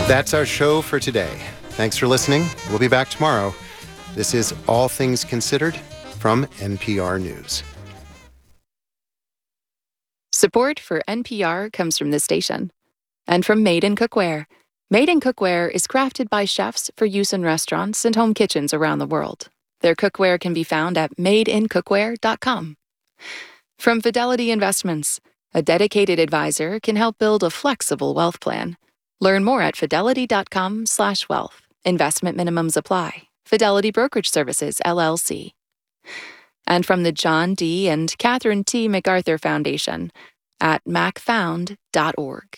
That's our show for today. Thanks for listening. We'll be back tomorrow. This is All Things Considered from NPR News. Support for NPR comes from this station and from Made in Cookware. Made in Cookware is crafted by chefs for use in restaurants and home kitchens around the world. Their cookware can be found at madeincookware.com. From Fidelity Investments, a dedicated advisor can help build a flexible wealth plan. Learn more at fidelity.com/wealth. Investment minimums apply. Fidelity Brokerage Services, LLC. And from the John D. and Catherine T. MacArthur Foundation at macfound.org.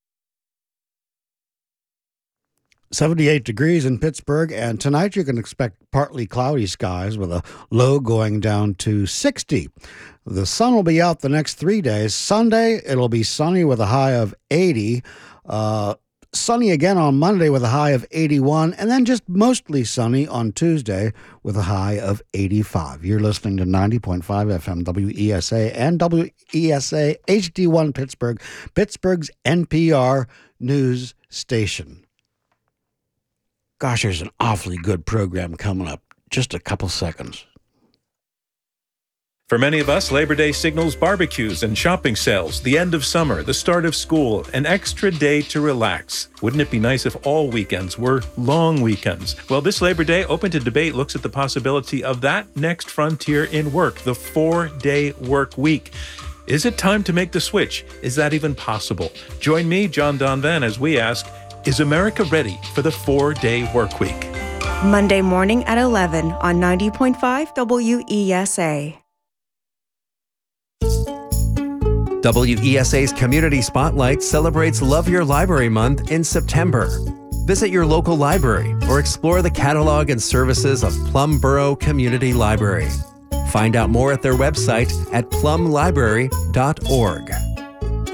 78 degrees in Pittsburgh, and tonight you can expect partly cloudy skies with a low going down to 60. The sun will be out the next 3 days. Sunday, it'll be sunny with a high of 80. Sunny again on Monday with a high of 81, and then just mostly sunny on Tuesday with a high of 85. You're listening to 90.5 FM WESA and WESA HD1 Pittsburgh, Pittsburgh's NPR news station. Gosh, there's an awfully good program coming up. Just a couple seconds. For many of us, Labor Day signals barbecues and shopping sales, the end of summer, the start of school, an extra day to relax. Wouldn't it be nice if all weekends were long weekends? Well, this Labor Day, Open to Debate looks at the possibility of that next frontier in work, the 4-day work week. Is it time to make the switch? Is that even possible? Join me, John Donvan, as we ask, is America ready for the 4-day work week? Monday morning at 11 on 90.5 WESA. WESA's Community Spotlight celebrates Love Your Library Month in September. Visit your local library or explore the catalog and services of Plum Borough Community Library. Find out more at their website at plumlibrary.org.